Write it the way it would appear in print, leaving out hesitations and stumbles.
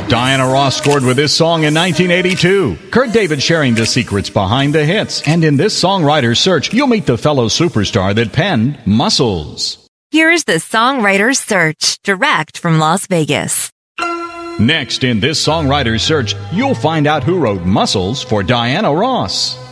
Diana Ross scored with this song in 1982. Kurt David sharing the secrets behind the hits. And in this songwriter's search, you'll meet the fellow superstar that penned Muscles. Here's the Songwriter's Search, direct from Las Vegas. Next in this songwriter's search, you'll find out who wrote Muscles for Diana Ross.